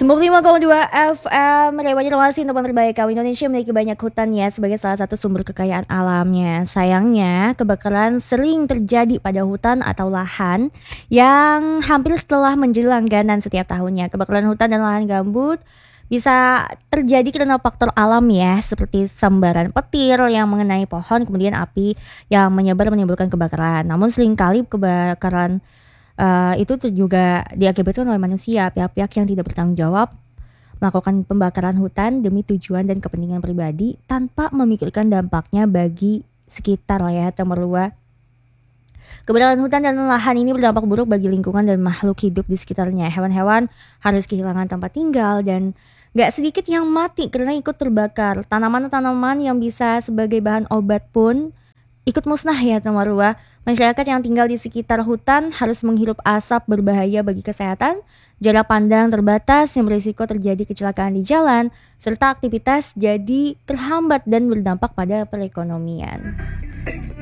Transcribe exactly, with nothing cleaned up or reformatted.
sembilan puluh lima koma dua F M Radio Banjarmasin, tempat terbaik kaum Indonesia, memiliki banyak hutan ya sebagai salah satu sumber kekayaan alamnya. Sayangnya, kebakaran sering terjadi pada hutan atau lahan yang hampir setelah menjelang ganan setiap tahunnya. Kebakaran hutan dan lahan gambut bisa terjadi karena faktor alam ya, seperti sambaran petir yang mengenai pohon, kemudian api yang menyebar menimbulkan kebakaran. Namun seringkali kebakaran eh, itu tuh juga diakibatkan oleh manusia, pihak-pihak yang tidak bertanggung jawab melakukan pembakaran hutan demi tujuan dan kepentingan pribadi tanpa memikirkan dampaknya bagi sekitar lah ya, Temerlua. Kebakaran hutan dan lahan ini berdampak buruk bagi lingkungan dan makhluk hidup di sekitarnya. Hewan-hewan harus kehilangan tempat tinggal dan gak sedikit yang mati karena ikut terbakar. Tanaman-tanaman yang bisa sebagai bahan obat pun ikut musnah ya, Temerlua. Masyarakat yang tinggal di sekitar hutan harus menghirup asap berbahaya bagi kesehatan, jarak pandang terbatas yang berisiko terjadi kecelakaan di jalan, serta aktivitas jadi terhambat dan berdampak pada perekonomian.